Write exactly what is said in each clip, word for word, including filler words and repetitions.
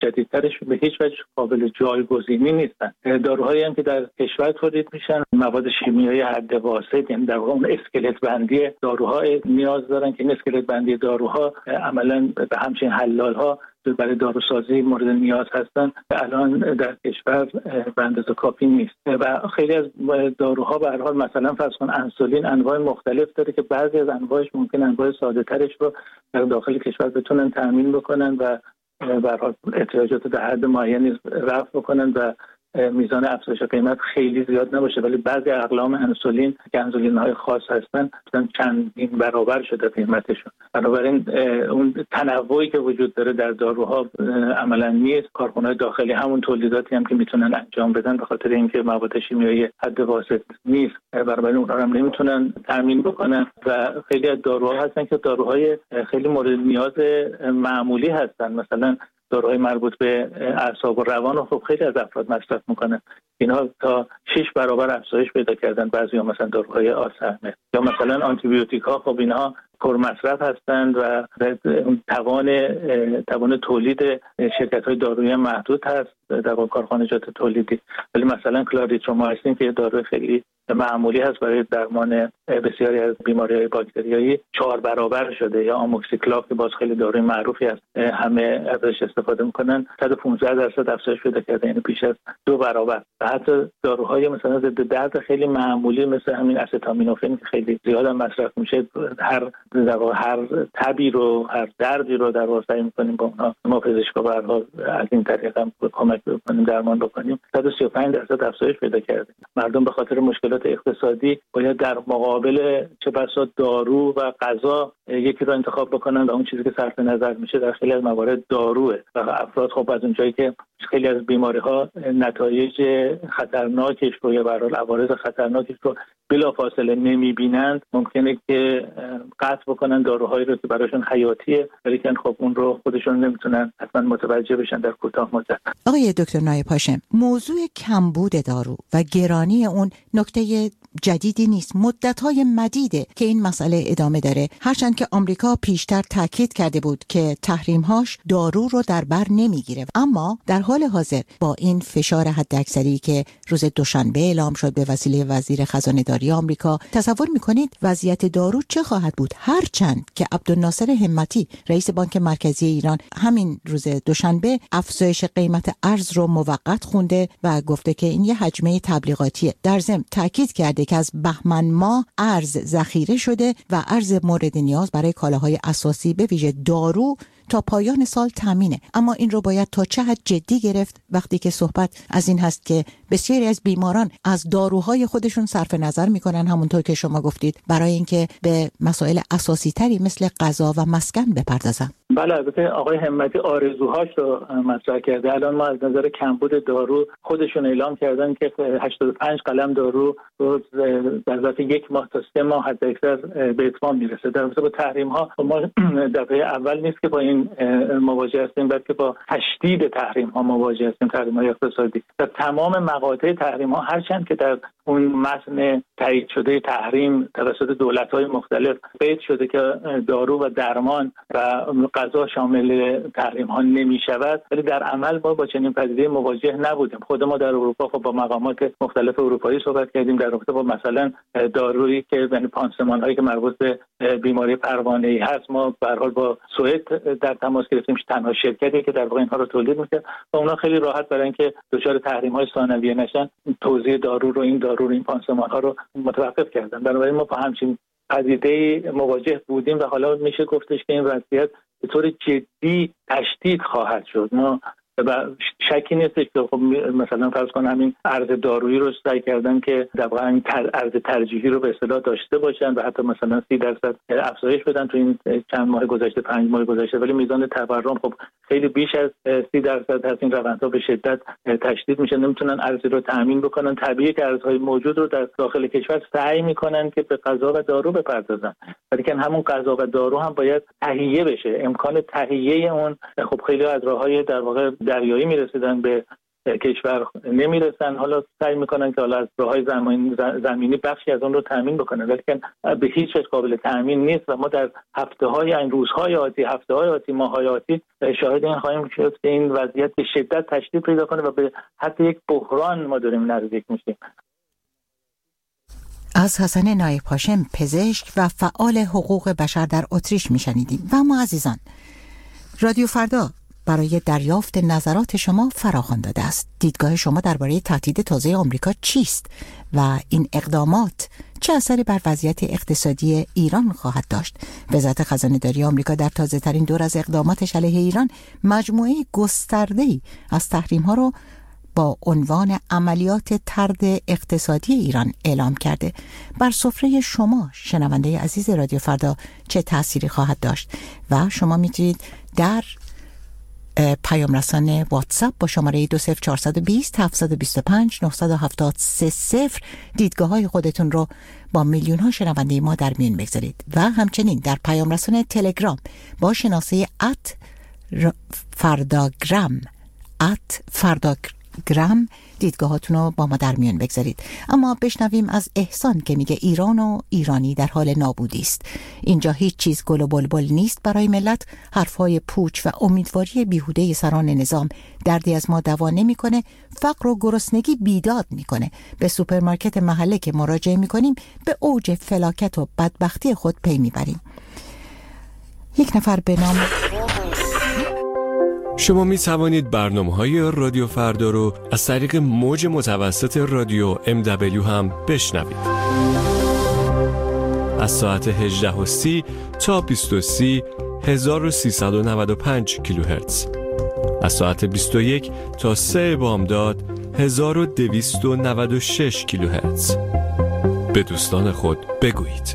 جدیدترش به هیچ وجه قابل جایگزینی نیستن. داروهایی هم که در کشور تولید میشن مواد شیمیایی حد واسط، یعنی در واقع اون اسکلت بندی داروها نیاز دارن که این اسکلت بندی داروها عملاً به همچین حلال‌ها برای داروسازی مورد نیاز هستن الان در کشور به اندازه کافی نیست و خیلی از داروها به هر حال مثلا فرض کن انسولین انواع مختلف داره که بعضی از انواعش ممکن انواع ساده ترش رو در داخل کشور بتونن تامین بکنن و به هر حال احتیاجات در حد معینی رفع بکنن و میزان افزایش قیمت خیلی زیاد نباشه، ولی بعضی اقلام انسولین که انسولین‌های خاص هستن مثلا چندین برابر شده قیمتشون. بنابراین اون تنوعی که وجود داره در داروها عملا نیست. کارخانه‌های داخلی همون تولیداتی هم که میتونن انجام بدن به خاطر اینکه مواد شیمیایی حد واسط نیست، بنابراین اونها هم نمیتونن تامین بکنن و خیلی از داروها هستن که داروهای خیلی مورد نیاز معمولی هستن، مثلا داروهای مربوط به اعصاب و روان رو خب خیلی از افراد مصرف میکنن. اینها تا شش برابر افزایش پیدا کردن. بعضی‌ها مثلا داروهای آلزایمر یا مثلا آنتی بیوتیک ها، خب اینها پر مصرف هستند و توان توان تولید شرکت‌های دارویی محدود هست در کارخانجات تولیدی، ولی مثلا کلاریترومایسین که داروی خیلی معمولی هست برای درمان بسیاری از بیماری‌های باکتریایی چهار برابر شده، یا آموکسیکلاو که باز خیلی داروی معروفی است همه ازش استفاده میکنن صد و پانزده درصد افزایش پیدا کرده، یعنی بیش از دو برابر. و حتی داروهای مثلا ضد درد خیلی معمولی مثل همین استامینوفن که خیلی زیاد هم مصرف میشه، هر در هر تبی رو هر دردی رو در واقع سعی می‌کنیم با اونها ما پزشکا به هر حال از این طریق هم کمک بکنیم درمان بکنیم. صد و سی و پنج درصد افزایش پیدا کرده. مردم به خاطر مشکلات اقتصادی باید در مقابل چه بسا دارو و غذا یکی رو انتخاب بکنن و اون چیزی که صرف نظر میشه در خیلی از موارد داروه و افراد خب از اونجایی که خیلی از بیماری‌ها نتایج خطرناکش رو یا به هر حال عوارض خطرناکش رو بلافاصله نمی‌بینند، ممکنه که قطع بکنن داروهایی رو که براشون حیاتیه، ولی که خب اون رو خودشون نمیتونن حتما متوجه بشن در کوتاه مدت. آقای دکتر نایب هاشم، موضوع کمبود دارو و گرانی اون نکته جدیدی نیست، مدت‌های مدیده که این مسئله ادامه داره، هرچند که آمریکا پیشتر تاکید کرده بود که تحریم‌هاش دارو رو در بر نمیگیره، اما در حال حاضر با این فشار حداکثری که روز دوشنبه اعلام شد به وسیله وزیر خزانه‌داری آمریکا، تصور می‌کنید وضعیت دارو چه خواهد بود؟ هرچند که عبدالناصر همتی رئیس بانک مرکزی ایران همین روز دوشنبه افزایش قیمت ارز رو موقت خونده و گفته که این یه حجمه تبلیغاتیه. در ضمن تاکید کرده که از بهمن ماه ارز ذخیره شده و ارز مورد نیاز برای کالاهای اساسی به ویژه دارو تا پایان سال تامینه. اما این رو باید تا چه حد جدی گرفت وقتی که صحبت از این هست که بسیاری از بیماران از داروهای خودشون صرف نظر میکنن، همونطور که شما گفتید، برای اینکه به مسائل اساسی تری مثل غذا و مسکن بپردازن. بله، البته آقای همتی آرزوهاش رو مطرح کرده. الان ما از نظر کمبود دارو خودشون اعلام کردن که هشتاد و پنج قلم دارو رو در ظرف یک ماه تا سه ماه حداکثر به اتمام میرسه. در رابطه با تحریم ها ما دفعه اول نیست که با این مواجه هستیم، بلکه با تشدید تحریم ها مواجه هستیم، تحریم های اقتصادی. در تمام مقاطع تحریم ها، هرچند که در اون متن تایید شده تحریم توسط دولت های مختلف قید شده که دارو و درمان و غذا شامل تحریم ها نمی شود، ولی در عمل ما با چنین پدیده مواجه نبودیم. خود ما در اروپا خب با مقامات مختلف اروپایی صحبت کردیم در رابطه با مثلا دارویی که یعنی پانسمان هایی که مربوط به بیماری پروانه‌ای هست. ما به هر حال با سوئد در تماس گرفتیم، تنها شرکتی که در واقع اینها رو تولید می‌کنه و اونا خیلی راحت برای اینکه دچار تحریم های ثانویه نشن توزیع دارو رو این دارو رو این پانسمان ها رو متوقف کردن. بنابراین ما با همچین پدیده مواجه بودیم و حالا میشه گفتش که این وضعیت به طور جدی تشدید خواهد شد. ما و شکی نیستش که خب مثلا فرض کن همین ارز دارویی رو سعی کردن که در واقع این ارز ترجیحی رو به اصطلاح داشته باشن و حتی مثلا سی درصد افزایش بدن تو این چند ماه گذشته، پنج ماه گذشته، ولی میزان تورم خب خیلی بیش از سی درصد هست. این روندها به شدت تشدید میشه، نمیتونن ارزی رو تامین بکنن. طبیعیه که ارزهای موجود رو در داخل کشور سعی میکنن که به غذا و دارو بپردازن، ولی که همون غذا و دارو هم باید تهیه بشه. امکان تهیه اون خب خیلی از راههای در واقع دریایی میرسیدن به کشور نمیرسن. حالا سعی میکنن که حالا از راههای زمین زمینی بخشی از اون رو تامین بکنن، ولی به هیچ وجه قابل تامین نیست و ما در هفته‌های این روزهای آتی، هفته‌های آتی، ماه‌های آتی شاهد این خواهیم شد که این وضعیت به شدت تشدید پیدا کنه و به حتی یک بحران ما داریم نزدیک میشیم. از حسن نایب هاشم، پزشک و فعال حقوق بشر در اتریش میشنیدیم. و ما عزیزان، رادیو فردا برای دریافت نظرات شما فراخوان داده است. دیدگاه شما درباره تهدید تازه آمریکا چیست و این اقدامات چه اثری بر وضعیت اقتصادی ایران خواهد داشت؟ وزارت خزانه‌داری آمریکا در تازه‌ترین دور از اقداماتش علیه ایران مجموعه گسترده‌ای از تحریم‌ها رو با عنوان عملیات طرد اقتصادی ایران اعلام کرده. بر سفره شما شنونده عزیز رادیو فردا چه تأثیری خواهد داشت؟ و شما میتونید در پیام رسان واتساپ با شماره دو صفر چهار دو صفر هفت دو پنج نه هفت سه صفر دیدگاه های خودتون رو با میلیون ها شنونده ما در میون بگذارید و همچنین در پیام رسان تلگرام با شناسه ات فرداگرام ات فرداگرام دیدگاهاتون رو با ما در میون بگذارید. اما بشنویم از احسان که میگه ایران و ایرانی در حال نابودی است. اینجا هیچ چیز گل و بلبل نیست برای ملت. حرفهای پوچ و امیدواری بیهوده سران نظام دردی از ما دوا نمیکنه، فقر و گرسنگی بیداد میکنه. به سوپرمارکت محله که مراجعه میکنیم به اوج فلاکت و بدبختی خود پی میبریم. یک نفر به نام شما می توانید برنامه‌های رادیو فردا رو از طریق موج متوسط رادیو ام دبلیو هم بشنوید. از ساعت هجده و سی تا بیست و سی هزار و سیصد و نود و پنج کیلوهرتز. از ساعت بیست و یک تا سه بامداد هزار و دویست و نود و شش کیلوهرتز. به دوستان خود بگویید.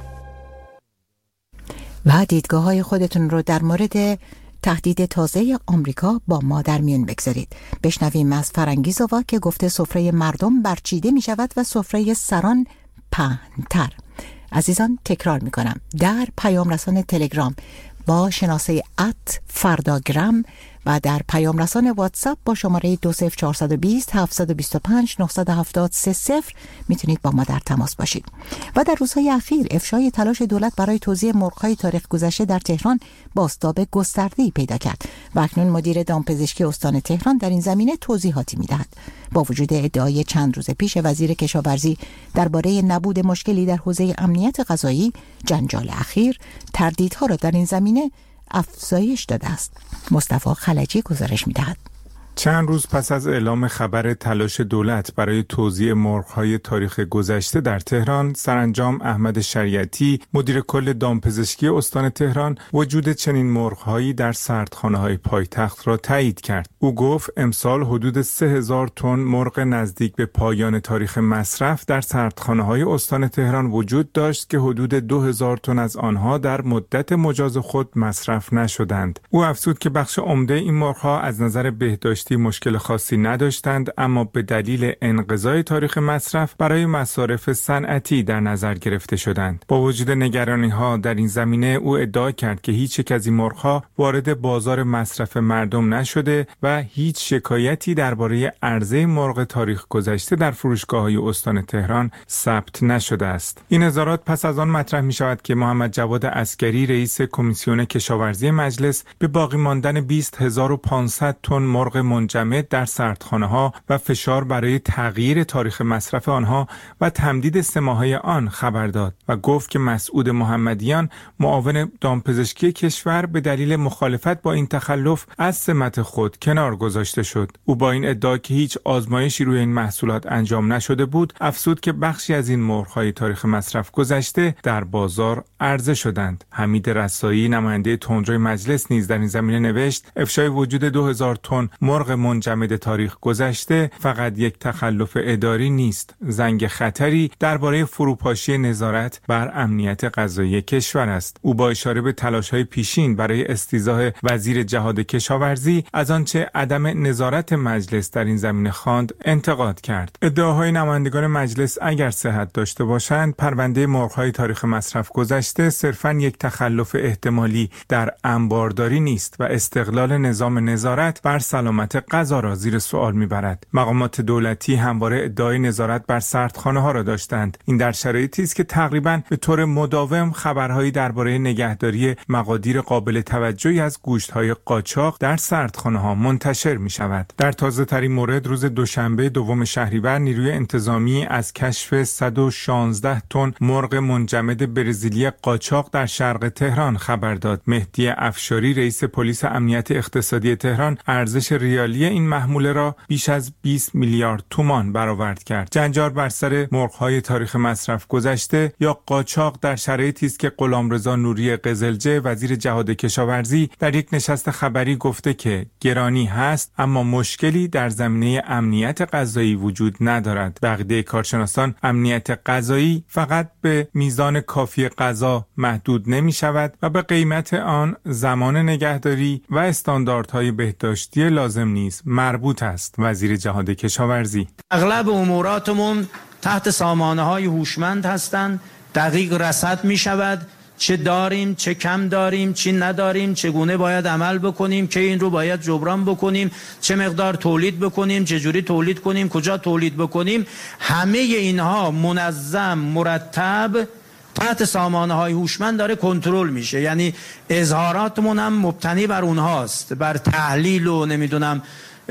و دیدگاه های خودتون رو در مورد تهدید تازه آمریکا با ما در میون بگذارید. بشنویم از فرنگیزووا که گفته سفره مردم برچیده می شود و سفره سران پهن‌تر. عزیزان تکرار می کنم، در پیام رسان تلگرام با شناسه ات فرداگرام و در پیام رسان واتساپ با شماره دو صفر چهار دو صفر هفت دو پنج نه هفت سه صفر میتونید با ما در تماس باشید. و در روزهای اخیر افشای تلاش دولت برای توزیع مرغ‌های تاریخ گذشته در تهران بازتاب گسترده‌ای پیدا کرد و اکنون مدیر دامپزشکی استان تهران در این زمینه توضیحاتی میدهد. با وجود ادعای چند روز پیش وزیر کشاورزی درباره نبود مشکلی در حوزه امنیت غذایی، جنجال اخیر تردیدها را در این زمینه افزایش داده است. مصطفی خلجی گزارش می‌دهد. چند روز پس از اعلام خبر تلاش دولت برای توزیع مرغ‌های تاریخ گذشته در تهران، سرانجام احمد شریعتی، مدیر کل دامپزشکی استان تهران، وجود چنین مرغ‌هایی در سردخانه‌های پایتخت را تایید کرد. او گفت امسال حدود سه هزار تن مرغ نزدیک به پایان تاریخ مصرف در سردخانه‌های استان تهران وجود داشت که حدود دو هزار تن از آنها در مدت مجاز خود مصرف نشدند. او افزود که بخش عمده این مرغ‌ها از نظر بهداشتی مشکل خاصی نداشتند، اما به دلیل انقضای تاریخ مصرف برای مصارف صنعتی در نظر گرفته شدند. با وجود نگرانی‌ها در این زمینه او ادعا کرد که هیچ یک از این مرغ‌ها وارد بازار مصرف مردم نشده و هیچ شکایتی درباره عرضه مرغ تاریخ گذشته در فروشگاه‌های استان تهران ثبت نشده است. این نظرات پس از آن مطرح می‌شود که محمد جواد عسکری رئیس کمیسیون کشاورزی مجلس به باقی ماندن بیست هزار و پانصد تن مرغ منجمد در سردخانه‌ها و فشار برای تغییر تاریخ مصرف آنها و تمدید سه ماهه آن خبر داد و گفت که مسعود محمدیان، معاون دامپزشکی کشور، به دلیل مخالفت با این تخلف از سمت خود کنار گذاشته شد. او با این ادعا که هیچ آزمایشی روی این محصولات انجام نشده بود، افزود که بخشی از این مرغ‌های تاریخ مصرف گذشته در بازار عرضه شدند. حمید رسایی، نماینده تندروی مجلس، نیز در این زمینه نوشت افشای وجود دو هزار تن مرغ منجمد تاریخ گذشته فقط یک تخلف اداری نیست، زنگ خطری درباره فروپاشی نظارت بر امنیت غذایی کشور است. او با اشاره به تلاش‌های پیشین برای استیضاح وزیر جهاد کشاورزی از آنچه عدم نظارت مجلس در این زمینه خواند انتقاد کرد. ادعاهای نمایندگان مجلس اگر صحت داشته باشند، پرونده مرغ‌های تاریخ مصرف گذشته گذشته صرفاً یک تخلف احتمالی در انبارداری نیست و استقلال نظام نظارت بر سلامت غذا را زیر سوال می‌برد. مقامات دولتی همواره ادعای نظارت بر سردخانه‌ها را داشتند. این در شرایطی است که تقریباً به طور مداوم خبرهایی درباره نگهداری مقادیر قابل توجهی از گوشت‌های قاچاق در سردخانه‌ها منتشر می‌شود. در تازه‌ترین مورد روز دوشنبه دوم شهریور نیروی انتظامی از کشف صد و شانزده تن مرغ منجمد برزیلی قاچاق در شرق تهران خبر داد. مهدی افشاری رئیس پلیس امنیت اقتصادی تهران ارزش ریالی این محموله را بیش از بیست میلیارد تومان برآورد کرد. جنجال بر سر مرغ‌های تاریخ مصرف گذشته یا قاچاق در شرایطی است که غلامرضا نوری قزلجه وزیر جهاد کشاورزی در یک نشست خبری گفته که گرانی هست اما مشکلی در زمینه امنیت غذایی وجود ندارد. به عقیده کارشناسان امنیت غذایی فقط به میزان کافی غذا محدود نمی شود و به قیمت آن زمان نگهداری و استانداردهای بهداشتی لازم نیز مربوط است. وزیر جهاد کشاورزی: اغلب اموراتمون تحت سامانه های هوشمند هستند، دقیق رصد می شود، چه داریم چه کم داریم، چی نداریم، چگونه باید عمل بکنیم، که این رو باید جبران بکنیم، چه مقدار تولید بکنیم، چه جوری تولید کنیم، کجا تولید بکنیم. همه اینها منظم، مرتب تحت سامانه های هوشمند داره کنترل میشه. یعنی اظهاراتمون هم مبتنی بر اونهاست، بر تحلیل و نمیدونم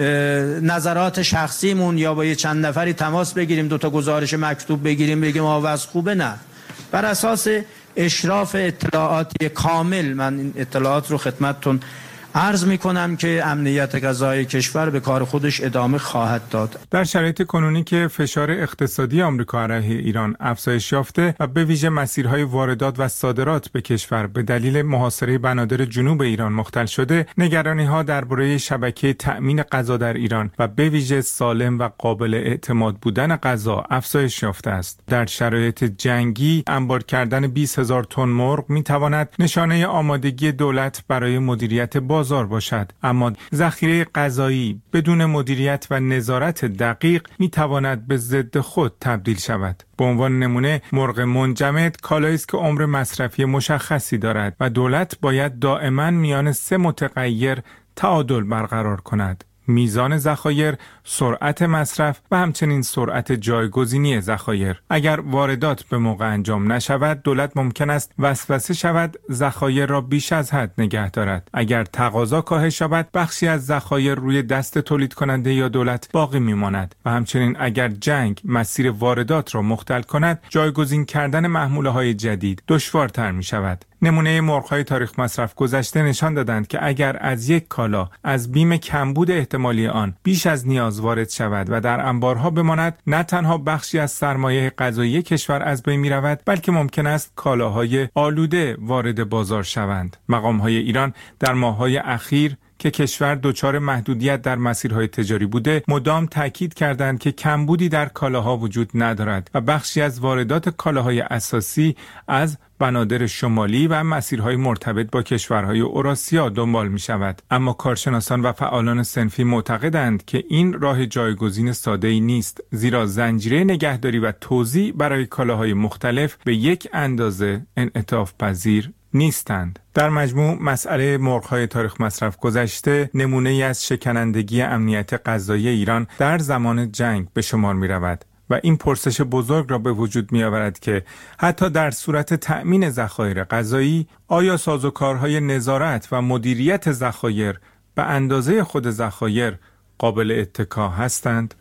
نظرات شخصیمون، یا با یه چند نفری تماس بگیریم، دوتا گزارش مکتوب بگیریم بگیم آواز خوبه. نه، بر اساس اشراف اطلاعاتی کامل من این اطلاعات رو خدمتتون عرض می کنم که امنیت غذایی کشور به کار خودش ادامه خواهد داد. در شرایط کنونی که فشار اقتصادی آمریکا علیه ایران افزایش یافته و به ویژه مسیرهای واردات و صادرات به کشور به دلیل محاصره بنادر جنوب ایران مختل شده، نگرانی‌ها درباره شبکه تأمین غذا در ایران و به ویژه سالم و قابل اعتماد بودن غذا افزایش یافته است. در شرایط جنگی انبار کردن بیست هزار تن مرغ می‌تواند نشانه آمادگی دولت برای مدیریت بازار باشد، اما ذخیره غذایی بدون مدیریت و نظارت دقیق میتواند به ضد خود تبدیل شود. به عنوان نمونه مرغ منجمد کالایی است که عمر مصرفی مشخصی دارد و دولت باید دائما میان سه متغیر تعادل برقرار کند: میزان ذخایر، سرعت مصرف و همچنین سرعت جایگزینی ذخایر. اگر واردات به موقع انجام نشود، دولت ممکن است وسوسه شود ذخایر را بیش از حد نگه دارد. اگر تقاضا کاهش یابد، بخشی از ذخایر روی دست تولید کننده یا دولت باقی میماند و همچنین اگر جنگ مسیر واردات را مختل کند، جایگزین کردن محموله‌های جدید دشوارتر می شود. نمونه مرغ‌های تاریخ مصرف گذشته نشان دادند که اگر از یک کالا از بیم کمبود احتمالی آن بیش از نیاز وارد شود و در انبارها بماند، نه تنها بخشی از سرمایه غذایی کشور از بین می‌رود، بلکه ممکن است کالاهای آلوده وارد بازار شوند. مقام‌های ایران در ماه‌های اخیر که کشور دچار محدودیت در مسیرهای تجاری بوده، مدام تاکید کردند که کمبودی در کالاها وجود ندارد و بخشی از واردات کالاهای اساسی از بنادر شمالی و مسیرهای مرتبط با کشورهای اوراسیا دنبال می شود. اما کارشناسان و فعالان صنفی معتقدند که این راه جایگزین ساده‌ای نیست، زیرا زنجیره نگهداری و توزیع برای کالاهای مختلف به یک اندازه انعطاف پذیر نیستند. در مجموع مسئله مرغ‌های تاریخ مصرف گذشته نمونه‌ای از شکنندگی امنیت غذایی ایران در زمان جنگ به شمار می رود و این پرسش بزرگ را به وجود می آورد که حتی در صورت تأمین ذخایر غذایی، آیا سازوکارهای نظارت و مدیریت ذخایر به اندازه خود ذخایر قابل اتکا هستند؟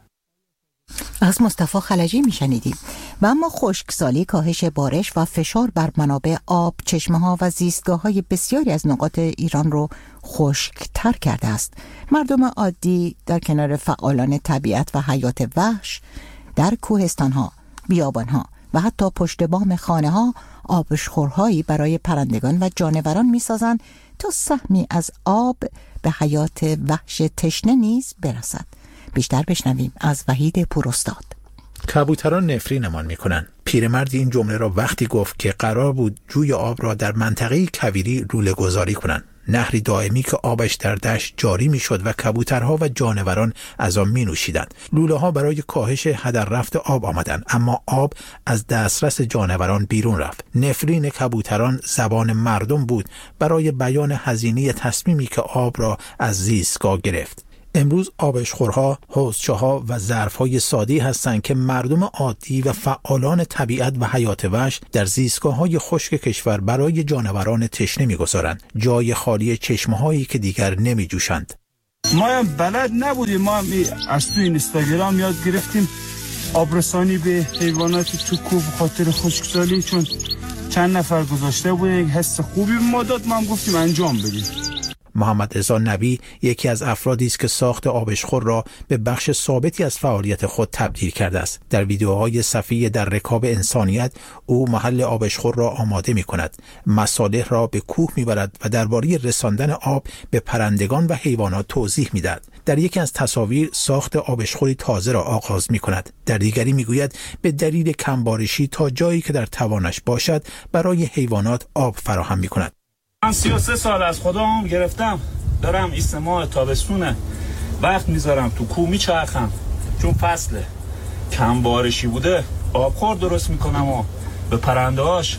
از مصطفی خلجی میشنیدیم. و اما خشکسالی، کاهش بارش و فشار بر منابع آب، چشمه‌ها و زیستگاه‌های بسیاری از نقاط ایران رو خشک‌تر کرده است. مردم عادی در کنار فعالان طبیعت و حیات وحش در کوهستان‌ها، بیابان‌ها و حتی پشت بام خانه‌ها آبشخورهایی برای پرندگان و جانوران می‌سازند تا سهمی از آب به حیات وحش تشنه نیز برسد. بیشتر بشنویم از وحید پوراستاد. کبوتران نفرینمان میکنن. پیرمردی این جمله را وقتی گفت که قرار بود جوی آب را در منطقه کویری لوله گذاری کنند. نهری دائمی که آبش در دشت جاری میشد و کبوترها و جانوران از آن می نوشیدند. لوله ها برای کاهش هدر رفت آب آمدند، اما آب از دسترس جانوران بیرون رفت. نفرین کبوتران زبان مردم بود برای بیان هزینه تصمیمی که آب را از زیستگاه گرفت. امروز آبشخورها، حوضچه‌ها و ظرف‌های ساده‌ای هستند که مردم عادی و فعالان طبیعت و حیات وحش در زیستگاه‌های خشک کشور برای جانوران تشنه می‌گذارند، جای خالی چشمه‌هایی که دیگر نمی‌جوشند. ما هم بلد نبودیم، ما هم از تو اینستاگرام یاد گرفتیم آبرسانی به حیوانات تو کوه خاطر خشکسالی، چون چند نفر گذاشته بودن حس خوبی ما داد، ما هم گفتیم انجام بدیم. محمد رضا نبی یکی از افرادی است که ساخت آبشخور را به بخش ثابتی از فعالیت خود تبدیل کرده است. در ویدیوهای صفحه در رکاب انسانیت او محل آبشخور را آماده می کند، مصالح را به کوه می برد و درباره رساندن آب به پرندگان و حیوانات توضیح می دهد. در یکی از تصاویر ساخت آبشخوری تازه را آغاز می کند. در دیگری می گوید به دلیل کمبارشی تا جایی که در توانش باشد برای حیوانات آب فراهم می کند. من سی و سه سال از خودم گرفتم، دارم استماع تابستونه وقت میذارم تو کوه میچرخم، چون فصله کم بارشی بوده آبخور درست میکنم و به پرنده هاش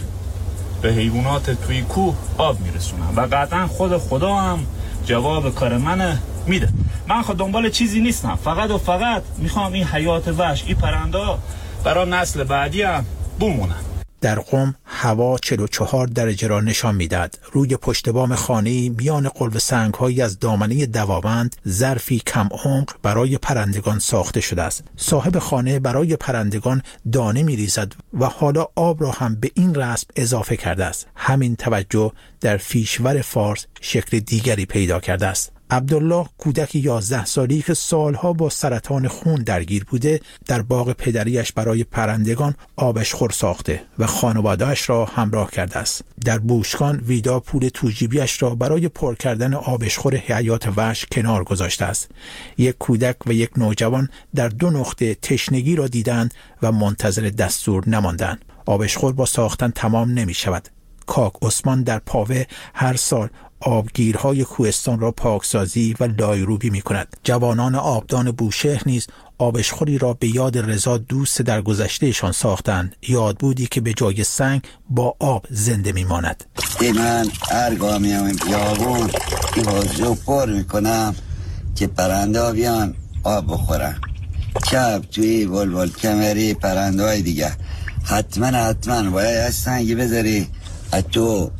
به حیوانات توی کوه آب میرسونم و قطعا خود خدا هم جواب کار من میده. من خود دنبال چیزی نیستم، فقط و فقط میخوام این حیات وحش، این پرنده ها برای نسل بعدی هم بمونن. در قم هوا چهل و چهار درجه را نشان میداد. روی پشت بام خانه‌ای میان قلب سنگ‌هایی از دامنه دواوند ظرفی کم عمق برای پرندگان ساخته شده است. صاحب خانه برای پرندگان دانه می‌ریزد و حالا آب را هم به این رسم اضافه کرده است. همین توجه در فیشور فارس شکل دیگری پیدا کرده است. عبدالله کودک یازده سالی که سالها با سرطان خون درگیر بوده در باغ پدریش برای پرندگان آبشخور ساخته و خانواده‌اش را همراه کرده است. در بوشکان ویدا پول توجیبیش را برای پر کردن آبشخور حیات وحش کنار گذاشته است. یک کودک و یک نوجوان در دو نقطه تشنگی را دیدند و منتظر دستور نماندند. آبشخور با ساختن تمام نمی شود. کاک عثمان در پاوه هر سال آبگیرهای کوهستان را پاکسازی و لایروبی می کند. جوانان آبدان بوشهر نیز آبشخوری را به یاد رضا دوست در گذشتهشان ساختند، یاد بودی که به جای سنگ با آب زنده می ماند. من هرگاه می همین بیابون این حوضو پر می کنم که پرنده ها بیان آب بخورن. چپ توی بلبل کمری پرنده های دیگه حتما حتما باید از سنگی بذاری تو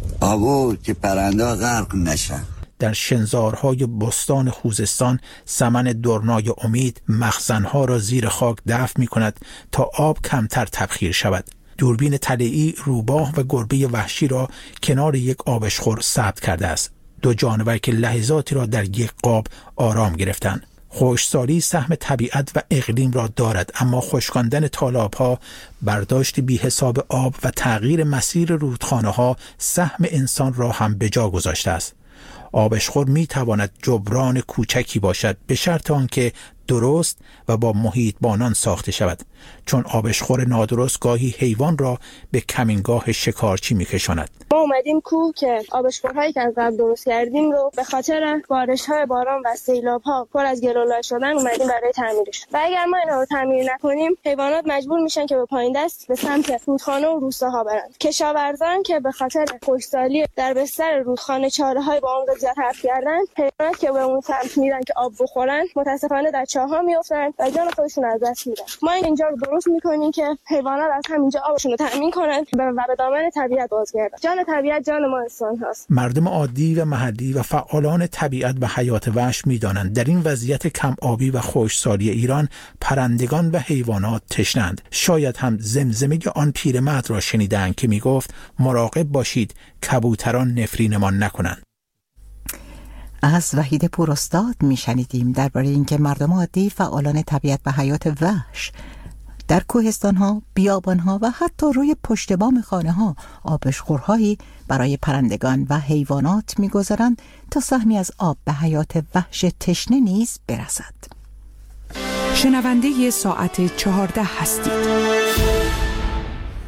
آبو که پرنده ها غرق نشن. در شنزارهای بستان خوزستان سمن درنای امید مخزنها را زیر خاک دفن می کند تا آب کمتر تبخیر شود. دوربین طلعی روباه و گربه وحشی را کنار یک آبشخور ثبت کرده است. دو جانور که لحظاتی را در یک قاب آرام گرفتند. خشکسالی سهم طبیعت و اقلیم را دارد، اما خشکاندن تالاب‌ها، برداشت بی حساب آب و تغییر مسیر رودخانه‌ها سهم انسان را هم به جا گذاشته است. آبشخور می تواند جبران کوچکی باشد به شرط آنکه درست و با محیط بانان ساخته شود، چون آبشخور نادرست گاهی حیوان را به کمینگاه شکارچی می کشاند. ما اومدیم کوه که آبشخورهایی که از قبل درست کردیم رو به خاطر بارش‌های باران و سیلاب‌ها پر از گلوله شدن اومدیم برای تعمیرش. و اگر ما اینا رو تعمیر نکنیم حیوانات مجبور میشن که به پایین دست به سمت رودخانه و روستاها برن. کشاورزان که به خاطر خشکسالی در بستر رودخانه چاره‌های با عمق زیاد حفر کردن، حیوانات که به اون سمت میرن که آب بخورن متاسفانه در چاه‌ها میافتن و جان خودشون از دست میدن. ما اینجا رو درست میکنیم که حیوانات از همینجا آبشون رو تامین کنن و به دامن طبیعت بازگردن. جان طبیعت جان ما انسان هست. مردم عادی و محلی و فعالان طبیعت و حیات وحش میدانند در این وضعیت کم آبی و خشکسالی ایران پرندگان و حیوانات تشنند. شاید هم زمزمه آن پیرمرد را شنیدند که میگفت مراقب باشید کبوتران نفرینمان نکنند. از وحید پوراستاد میشنیدیم درباره اینکه مردم عادی فعالان طبیعت و حیات وحش در کوهستان‌ها، بیابان‌ها و حتی روی پشت بام خانه‌ها آبشخورهایی برای پرندگان و حیوانات می‌گذارند تا سهمی از آب به حیات وحش تشنه نیز برسد. شنونده ساعت چهارده هستید.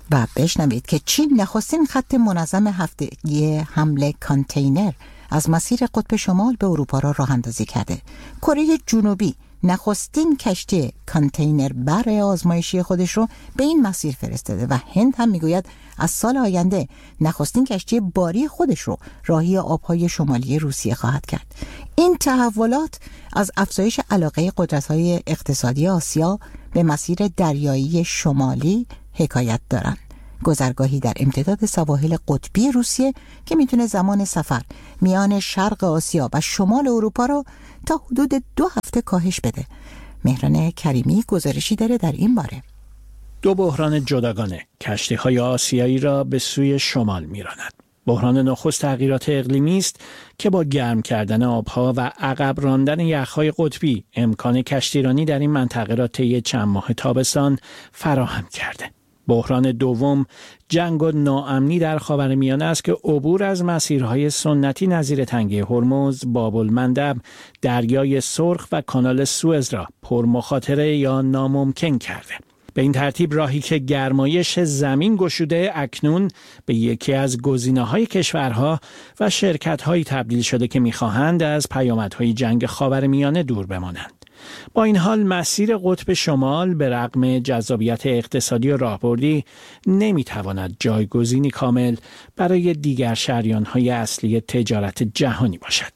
و بشنوید که چین نخستین خط منظم هفتگی حمل کانتینر از مسیر قطب شمال به اروپا را راه اندازی کرده. کره جنوبی نخستین کشتی کانتینر بر آزمایشی خودش رو به این مسیر فرستاده و هند هم میگوید از سال آینده نخستین کشتی باری خودش رو راهی آبهای شمالی روسیه خواهد کرد. این تحولات از افزایش علاقه قدرت‌های اقتصادی آسیا به مسیر دریایی شمالی حکایت دارند. گذرگاهی در امتداد سواحل قطبی روسیه که میتونه زمان سفر میان شرق آسیا و شمال اروپا رو تا حدود دو هفته کاهش بده. مهران کریمی گزارشی داره در این باره. دو بحران جداگانه کشتی‌های آسیایی را به سوی شمال می‌راند. بحران نخست تغییرات اقلیمی است که با گرم کردن آبها و عقب راندن یخ‌های قطبی امکان کشتیرانی در این منطقه را طی چند ماه تابستان فراهم کرده. بحران دوم جنگ و ناامنی در خاورمیانه است که عبور از مسیرهای سنتی نظیر تنگه هرمز، باب المندب، دریای سرخ و کانال سوئز را پرمخاطره یا ناممکن کرده. به این ترتیب راهی که گرمایش زمین گشوده اکنون به یکی از گزینه‌های کشورها و شرکت‌هایی تبدیل شده که می‌خواهند از پیامدهای جنگ خاورمیانه دور بمانند. با این حال مسیر قطب شمال به رغم جذابیت اقتصادی و راهبردی نمی‌تواند جایگزینی کامل برای دیگر شریان‌های اصلی تجارت جهانی باشد.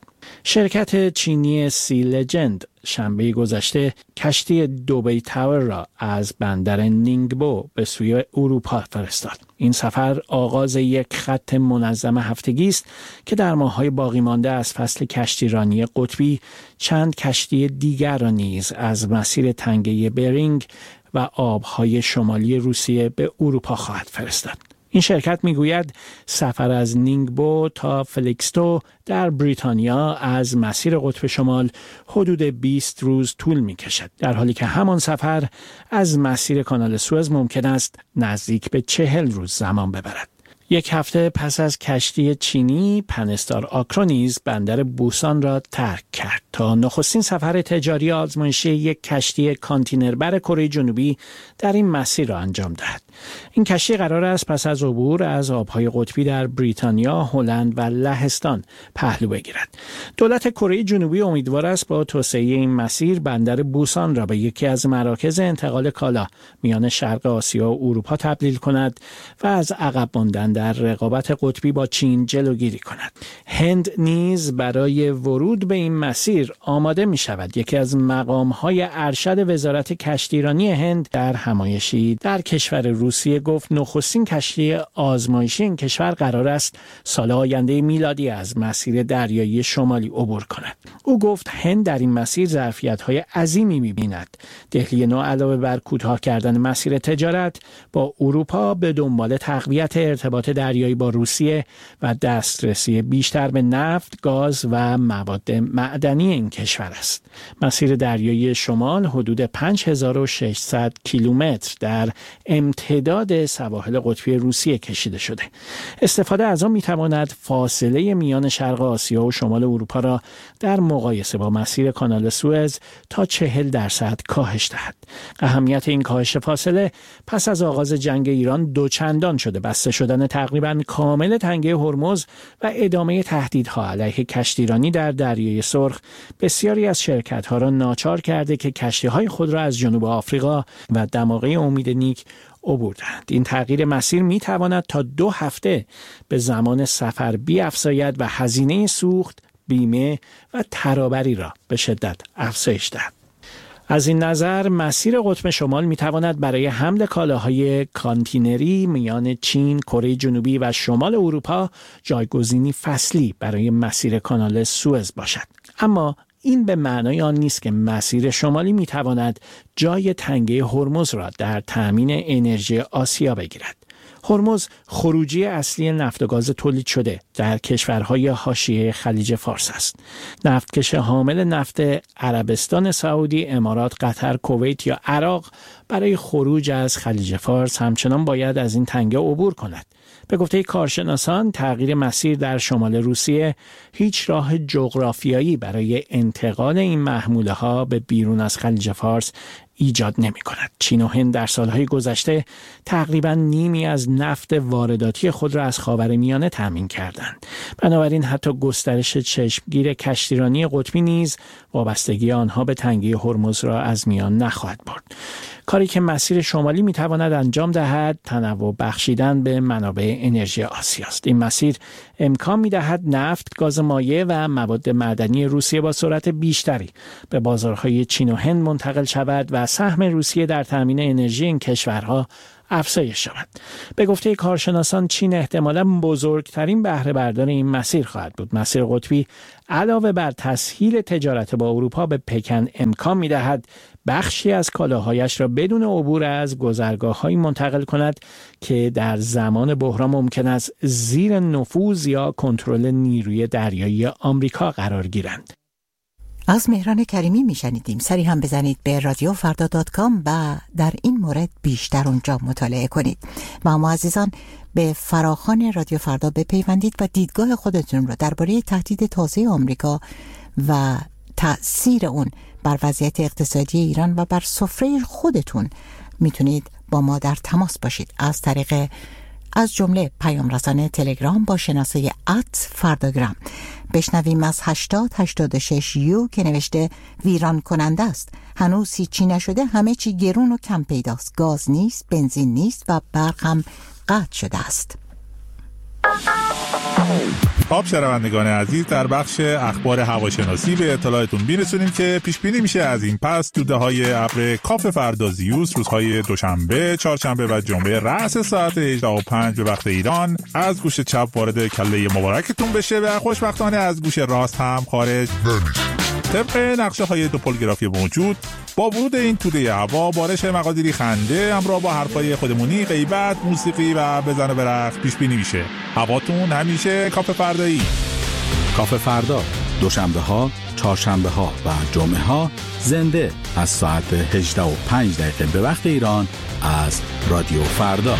شرکت چینی سی لجند شنبه گذشته کشتی دبی تاور را از بندر نینگبو به سوی اروپا فرستاد. این سفر آغاز یک خط منظم هفتگی است که در ماه‌های باقی مانده از فصل کشتیرانی قطبی چند کشتی دیگر را نیز از مسیر تنگه برینگ و آبهای شمالی روسیه به اروپا خواهد فرستاد. این شرکت میگوید سفر از نینگبو تا فلیکستو در بریتانیا از مسیر قطب شمال حدود بیست روز طول میکشد، در حالی که همان سفر از مسیر کانال سوئز ممکن است نزدیک به چهل روز زمان ببرد. یک هفته پس از کشتی چینی پنستار آکرونیز بندر بوسان را ترک کرد تا نخستین سفر تجاری آزمایشی یک کشتی کانتینربر کره جنوبی در این مسیر را انجام دهد. این کشتی قرار است پس از عبور از آبهای قطبی در بریتانیا، هلند و لهستان پهلو بگیرد. دولت کره جنوبی امیدوار است با توسعه این مسیر بندر بوسان را به یکی از مراکز انتقال کالا میان شرق آسیا و اروپا تبدیل کند و از عقب ماندن در رقابت قطبی با چین جلوگیری کند. هند نیز برای ورود به این مسیر آماده می شود. یکی از مقام‌های ارشد وزارت کشتیرانی هند در همایشی در کشور روسیه گفت نخستین کشتی آزمایشی این کشور قرار است سال آینده میلادی از مسیر دریایی شمالی عبور کند. او گفت هند در این مسیر ظرفیت‌های عظیمی می‌بیند. دهلی نو علاوه بر کوتاه کردن مسیر تجارت با اروپا به دنبال تقویت ارتباط دریایی با روسیه و دسترسی بیشتر به نفت، گاز و مواد معدنی این کشور است. مسیر دریایی شمال حدود پنج هزار و ششصد کیلومتر در امتداد سواحل قطبی روسیه کشیده شده. استفاده از آن می‌تواند فاصله میان شرق آسیا و شمال اروپا را در مقایسه با مسیر کانال سوئز تا چهل درصد کاهش دهد. اهمیت این کاهش فاصله پس از آغاز جنگ ایران دوچندان شده. بسته شدن تقریباً کامل تنگه هرمز و ادامه تهدیدها علیه کشتیرانی در دریای سرخ بسیاری از شرکت‌ها را ناچار کرده که کشتی‌های خود را از جنوب آفریقا و دماغه امید نیک عبور دهند. این تغییر مسیر می تواند تا دو هفته به زمان سفر بیفزاید و هزینه سوخت، بیمه و ترابری را به شدت افزایش دهد. از این نظر مسیر قطب شمال می تواند برای حمل کالاهای کانتینری میان چین، کره جنوبی و شمال اروپا جایگزینی فصلی برای مسیر کانال سوئز باشد. اما این به معنای آن نیست که مسیر شمالی می تواند جای تنگه هرمز را در تامین انرژی آسیا بگیرد. هرمز خروجی اصلی نفت و گاز تولید شده در کشورهای حاشیه خلیج فارس است. نفتکش حامل نفت عربستان سعودی، امارات، قطر، کویت یا عراق برای خروج از خلیج فارس همچنان باید از این تنگه عبور کند. به گفته کارشناسان تغییر مسیر در شمال روسیه هیچ راه جغرافیایی برای انتقال این محموله ها به بیرون از خلیج فارس ایجاد نمی کند. چین و هند در سالهای گذشته تقریبا نیمی از نفت وارداتی خود را از خاورمیانه تامین کردند. بنابراین حتی گسترش چشمگیر کشتیرانی قطبی نیز وابستگی آنها به تنگه هرمز را از میان نخواهد برد. کاری که مسیر شمالی می تواند انجام دهد تنوع بخشیدن به منابع انرژی آسیا است. این مسیر امکان می دهد نفت، گاز مایع و مواد معدنی روسیه با سرعت بیشتری به بازارهای چین و هند منتقل شود و سهم روسیه در تامین انرژی این کشورها افزایش یابد. به گفته کارشناسان چین احتمالاً بزرگترین بهره بردار این مسیر خواهد بود. مسیر قطبی علاوه بر تسهیل تجارت با اروپا به پکن امکان می‌دهد بخشی از کالاهایش را بدون عبور از گذرگاه‌هایی منتقل کند که در زمان بحران ممکن است زیر نفوذ یا کنترل نیروی دریایی آمریکا قرار گیرند. از مهران کریمی میشنیدیم. سری هم بزنید به رادیو فردا دات کام و در این مورد بیشتر اونجا مطالعه کنید. و اما عزیزان به فراخوان رادیو فردا بپیوندید و دیدگاه خودتون رو درباره تهدید تازه آمریکا و تأثیر اون بر وضعیت اقتصادی ایران و بر سفره خودتون میتونید با ما در تماس باشید از طریق از جمله پیام رسانه تلگرام با شناسه ات فرداگرام. بشنویم از هشتاد هشتاد و شش یو که نوشته ویران کننده است. هنوز هیچی نشده، همه چی گرون و کم پیداست. گاز نیست، بنزین نیست و برق هم قطع شده است. خب شنوندگان عزیز، در بخش اخبار هواشناسی به اطلاعتون میرسونیم که پیش بینی میشه از این پس دوده‌های ابر کاف فردازیوس روزهای دوشنبه، چهارشنبه و جمعه رأس ساعت هجده و پنج به وقت ایران از گوش چپ وارد کله مبارکتون بشه و خوشبختانه از گوش راست هم خارج نمیشه. طبق نقشه های دوپولگرافی موجود با ورود این توده هوا بارش مقادیری خنده همراه با حرفای خودمونی، غیبت، موسیقی و بزن و برقص پیش بینی میشه. هواتون همیشه کاف فردایی. کاف فردا دوشنبه ها، چهارشنبه ها و جمعه ها زنده از ساعت هجده و پنج دقیقه به وقت ایران از رادیو فردا.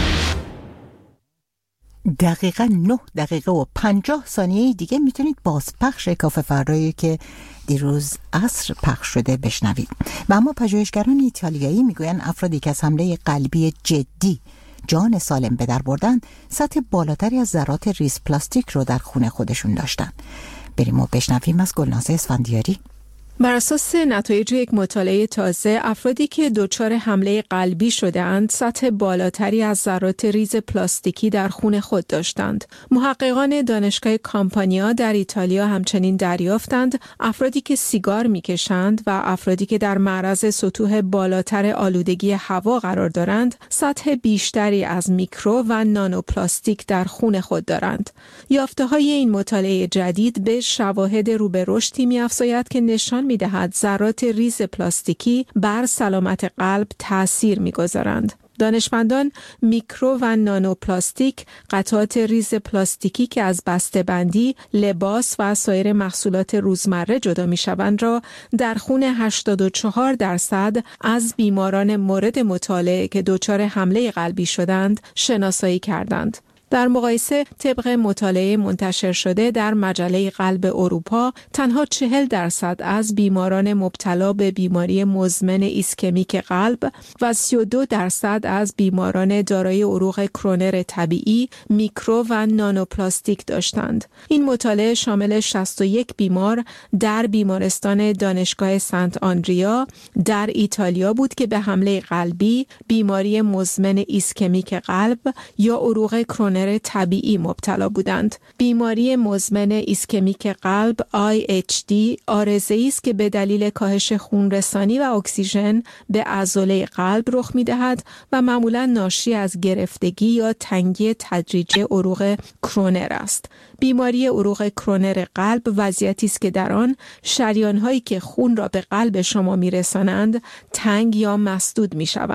دقیقا نه دقیقه و پنجاه ثانیه دیگه میتونید بازپخش کاف فردایی که دیروز عصر پخش شده بشنوید. و اما پژوهشگران ایتالیایی میگوین افرادی که از حمله قلبی جدی جان سالم به در بردن سطح بالاتری از ذرات ریز پلاستیک رو در خون خودشون داشتن. بریم و بشنویم از گلناز اسفندیاری. بر اساس نتایج یک مطالعه تازه، افرادی که دچار حمله قلبی شده‌اند سطح بالاتری از ذرات ریز پلاستیکی در خون خود داشتند. محققان دانشگاه کامپانیا در ایتالیا همچنین دریافتند افرادی که سیگار می‌کشند و افرادی که در معرض سطوح بالاتر آلودگی هوا قرار دارند سطح بیشتری از میکرو و نانو پلاستیک در خون خود دارند. یافته‌های این مطالعه جدید به شواهد رو به رشدی می‌افزاید که نشان می‌دهد ذرات ریز پلاستیکی بر سلامت قلب تأثیر می‌گذارند. دانشمندان میکرو و نانو پلاستیک، قطعات ریز پلاستیکی که از بسته‌بندی، لباس و سایر محصولات روزمره جدا می‌شوند را در خون هشتاد و چهار درصد از بیماران مورد مطالعه که دچار حمله قلبی شدند شناسایی کردند. در مقایسه طبق مطالعه منتشر شده در مجله قلب اروپا، تنها چهل درصد از بیماران مبتلا به بیماری مزمن ایسکمیک قلب و سی و دو درصد از بیماران دارای عروق کرونر طبیعی میکرو و نانوپلاستیک داشتند. این مطالعه شامل شصت و یک بیمار در بیمارستان دانشگاه سنت آندریا در ایتالیا بود که به حمله قلبی، بیماری مزمن ایسکمیک قلب یا عروق کرونر طبیعی مبتلا بودند. بیماری مزمن ایسکمیک قلب آی اچ دی عارضه‌ای است که به دلیل کاهش خونرسانی و اکسیژن به عضله قلب رخ می‌دهد و معمولاً ناشی از گرفتگی یا تنگی تدریجی عروق کرونر است. بیماری عروق کرونر قلب وضعیتی است که در آن شریان‌هایی که خون را به قلب شما می‌رسانند تنگ یا مسدود می‌شوند.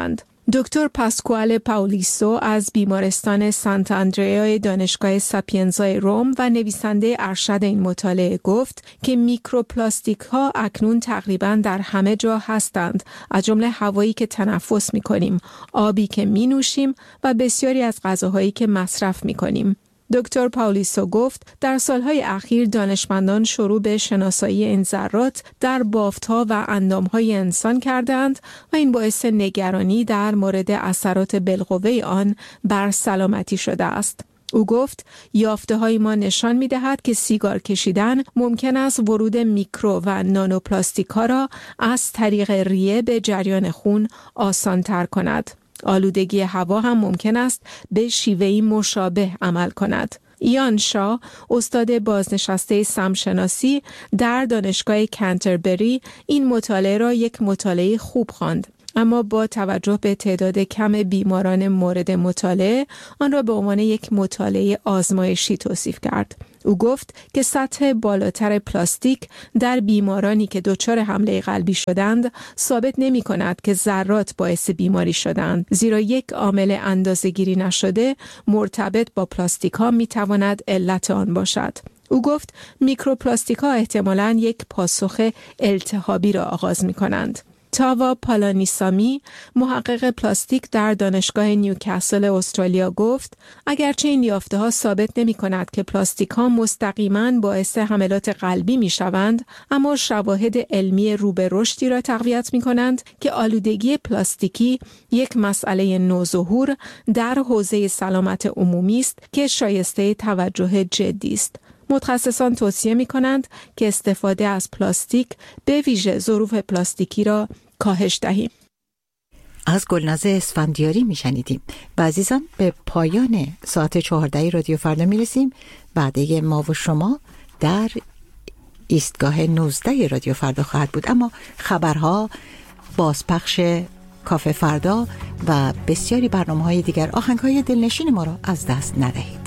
دکتر پاسکوال پاولیسو از بیمارستان سانت آندریا دانشگاه ساپینزای روم و نویسنده ارشد این مطالعه گفت که میکروپلاستیک ها اکنون تقریباً در همه جا هستند، از جمله هوایی که تنفس می‌کنیم، آبی که می‌نوشیم و بسیاری از غذاهایی که مصرف می‌کنیم. دکتر پاولیسو گفت در سالهای اخیر دانشمندان شروع به شناسایی این ذرات در بافت‌ها و اندام‌های انسان کردند و این باعث نگرانی در مورد اثرات بالقوه آن بر سلامتی شده است. او گفت یافته‌های ما نشان می‌دهد که سیگار کشیدن ممکن است ورود میکرو و نانوپلاستیک‌ها را از طریق ریه به جریان خون آسان‌تر کند. آلودگی هوا هم ممکن است به شیوهی مشابه عمل کند. ایان شا، استاد بازنشسته سمشناسی در دانشگاه کنتربری، این مطالعه را یک مطالعه خوب خواند، اما با توجه به تعداد کم بیماران مورد مطالعه آن را به عنوان یک مطالعه آزمایشی توصیف کرد. او گفت که سطح بالاتر پلاستیک در بیمارانی که دچار حمله قلبی شدند ثابت نمی کند که ذرات باعث بیماری شدند، زیرا یک عامل اندازه‌گیری نشده مرتبط با پلاستیک ها می تواند علت آن باشد. او گفت میکروپلاستیک ها احتمالاً یک پاسخ التهابی را آغاز می کنند. تاوا پالانیسامی، محقق پلاستیک در دانشگاه نیوکاسل استرالیا گفت اگرچه این یافته‌ها ثابت نمی‌کند که پلاستیک ها مستقیماً باعث حملات قلبی می‌شوند، اما شواهد علمی رو به رشدی را تقویت می‌کنند که آلودگی پلاستیکی یک مسئله نوظهور در حوزه سلامت عمومی است که شایسته توجه جدی است. متخصصان توصیه می کنند که استفاده از پلاستیک به ویژه ظروف پلاستیکی را کاهش دهیم. از گلناز اسفندیاری می شنیدیم. و عزیزان به پایان ساعت چهارده رادیو فردا می رسیم. بعده ما و شما در ایستگاه نوزده رادیو فردا خواهد بود، اما خبرها، بازپخش کافه فردا و بسیاری برنامه های دیگر، آهنگ های دلنشین ما را از دست ندهید.